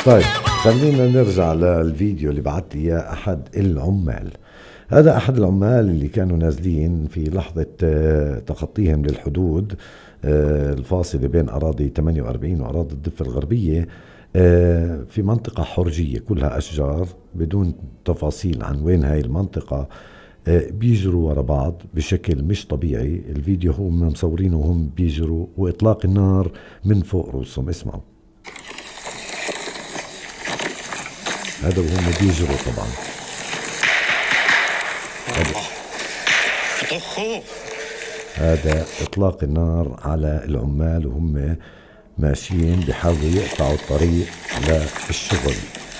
طيب، خلينا نرجع للفيديو اللي بعت لي اياه احد العمال. هذا احد العمال اللي كانوا نازلين في لحظة تخطيهم للحدود الفاصلة بين اراضي 48 واراضي الضفة الغربية، في منطقة حرجية كلها اشجار بدون تفاصيل عن وين هاي المنطقة. بيجروا ورا بعض بشكل مش طبيعي. الفيديو هم مصورينه وهم بيجروا واطلاق النار من فوق رؤوسهم. اسمعوا هذا وهم بيجروا. طبعا هذا اطلاق النار على العمال وهم ماشيين بيحاولوا يقطعوا الطريق للشغل.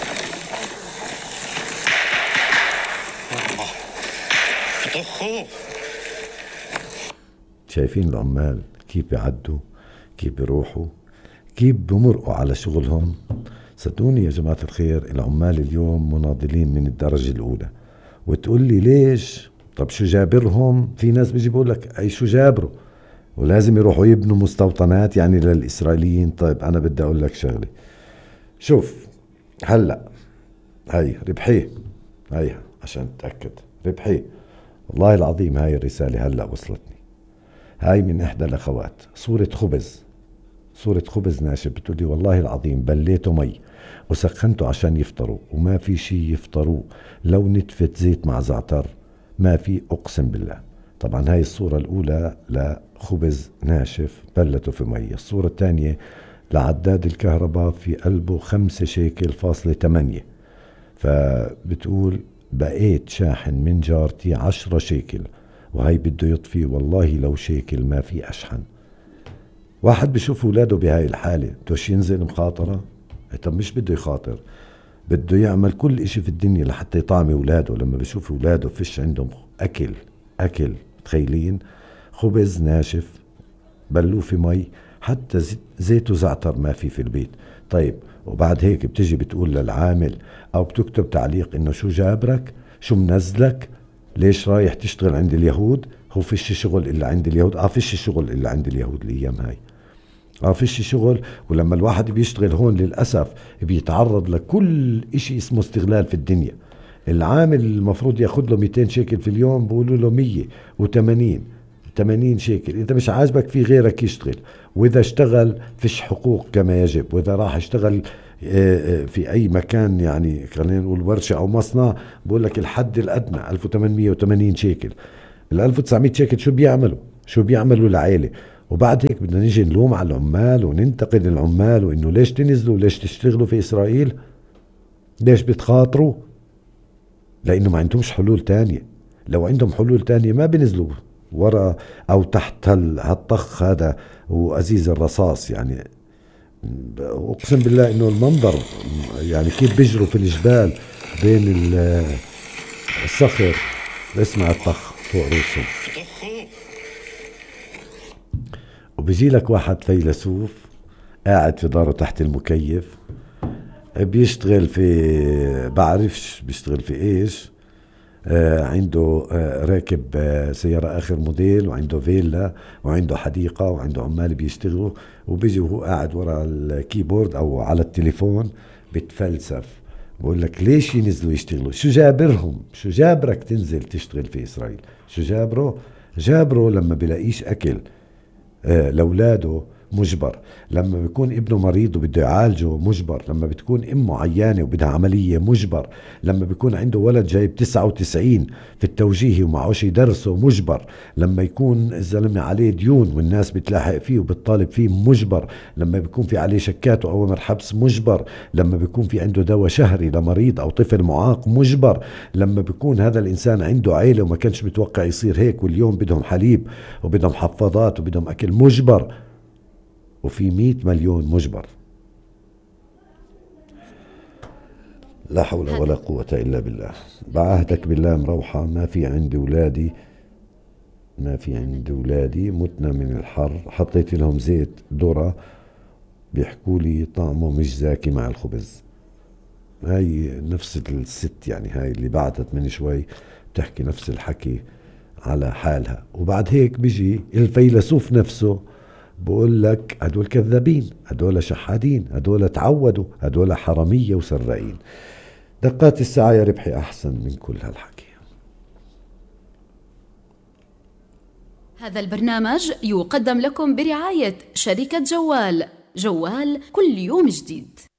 شايفين العمال كيف بيعدوا، كيف بيروحوا، كيف بمرقوا على شغلهم. صدقوني يا جماعة الخير، العمال اليوم مناضلين من الدرجة الأولى. وتقول لي ليش؟ طب شو جابرهم؟ في ناس بيجي بقول لك أي شو جابروا ولازم يروحوا يبنوا مستوطنات يعني للإسرائيليين. طيب أنا بدي أقول لك شغلة. شوف هلأ هاي ربحيه، هاي عشان تتأكد ربحيه. والله العظيم هاي الرسالة هلأ وصلتني. هاي من إحدى الأخوات، صورة خبز، صورة خبز ناشف. بتقولي والله العظيم بليته مي وسخنته عشان يفطروا وما في شي يفطروا، لو نتفة زيت مع زعتر ما في، أقسم بالله. طبعا هاي الصورة الأولى لخبز ناشف بلته في مي. الصورة الثانية لعداد الكهرباء في قلبه 5 شيكل فاصلة 8. فبتقول بقيت شاحن من جارتي 10 شيكل وهي بده يطفي، والله لو شيكل ما في أشحن. واحد بيشوف اولاده بهاي الحالة توش ينزل مخاطرة؟ طب مش بده يخاطر، بده يعمل كل اشي في الدنيا لحتى يطعمي اولاده. لما بيشوف اولاده فيش عندهم اكل تخيلين، خبز ناشف بلوه في مي، حتى زيت وزعتر ما في البيت. طيب وبعد هيك بتجي بتقول للعامل او بتكتب تعليق انه شو جابرك، شو منزلك، ليش رايح تشتغل عند اليهود؟ هو فيش شغل الا عند اليهود؟ فيش شغل الا عند اليهود الايام هاي. فيش شغل. ولما الواحد بيشتغل هون للأسف بيتعرض لكل اشي اسمه استغلال في الدنيا. العامل المفروض ياخد له 200 شيكل في اليوم، بقولوا له 180 80 شيكل. انت مش عاجبك في غيرك يشتغل، واذا اشتغل فيش حقوق كما يجب. واذا راح اشتغل في اي مكان، يعني خلينا نقول ورشة او مصنع، بقول لك الحد الادنى 1880 شيكل. ال 1900 شيكل شو بيعملوا العائلة؟ وبعد هيك بدنا نيجي نلوم على العمال وننتقد العمال وانه ليش تنزلوا، ليش تشتغلوا في اسرائيل، ليش بتخاطروا؟ لانه ما عندهمش حلول تانية. لو عندهم حلول تانية ما بنزلوا ورا او تحت هالطخ هذا وازيز الرصاص. يعني اقسم بالله انه المنظر، يعني كيف بيجروا في الجبال بين الصخر، اسمع الطخ فوق رؤوسهم. وبيجي لك واحد فيلسوف قاعد في داره تحت المكيف بيشتغل في، بعرفش بيشتغل في ايش. عنده راكب سيارة اخر موديل، وعنده فيلا، وعنده حديقة، وعنده عمال بيشتغلوا. وبيجي وهو قاعد ورا الكيبورد او على التليفون بتفلسف. بقول لك ليش ينزلوا يشتغلوا؟ شو جابرهم؟ شو جابرك تنزل تشتغل في اسرائيل؟ شو جابره لما بلاقيش اكل لأولاده مجبر، لما بيكون ابنه مريض وبده يعالجه مجبر، لما بتكون امه عيانة وبدها عملية مجبر، لما بيكون عنده ولد جايب 99 في التوجيهي ومعوش يدرسه مجبر، لما يكون الزلمة عليه ديون والناس بتلاحق فيه وبتطالب فيه مجبر، لما بيكون في عليه شكات وأوامر حبس مجبر، لما بيكون في عنده دواء شهري لمريض أو طفل معاق مجبر، لما بيكون هذا الإنسان عنده عيلة وما كانش متوقع يصير هيك، واليوم بدهم حليب وبدهم حفاضات وبدهم أكل مجبر، وفي 100 مليون مجبر. لا حول ولا قوة إلا بالله. بعهدك بالله مروحة، ما في عندي ولادي متنا من الحر. حطيت لهم زيت ذرة بيحكوا لي طعمه مش زاكي مع الخبز. هاي نفس الست، يعني هاي اللي بعتت من شوي بتحكي نفس الحكي على حالها. وبعد هيك بيجي الفيلسوف نفسه بقول لك هدول كذابين، هدول شحادين، هدول تعودوا، هدول حرامية وسرقين. دقات الساعة يا ربحي أحسن من كل هالحكي. هذا البرنامج يقدم لكم برعاية شركة جوال، جوال كل يوم جديد.